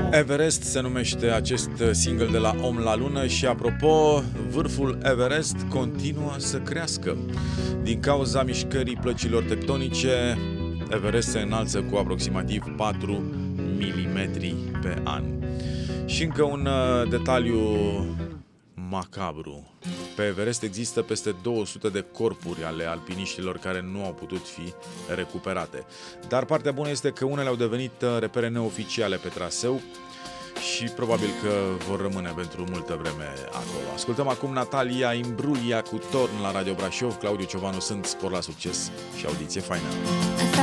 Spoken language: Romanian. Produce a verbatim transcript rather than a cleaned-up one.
Everest se numește acest single de la Om la Lună și, apropo, vârful Everest continuă să crească. Din cauza mișcării plăcilor tectonice, Everest se înalță cu aproximativ patru milimetri pe an. Și încă un detaliu macabru. Pe Everest există peste două sute de corpuri ale alpiniștilor care nu au putut fi recuperate. Dar partea bună este că unele au devenit repere neoficiale pe traseu și probabil că vor rămâne pentru multă vreme acolo. Ascultăm acum Natalia Imbruglia cu Torn la Radio Brașov. Claudiu Ciovanu sunt, spor la succes și audiție faină.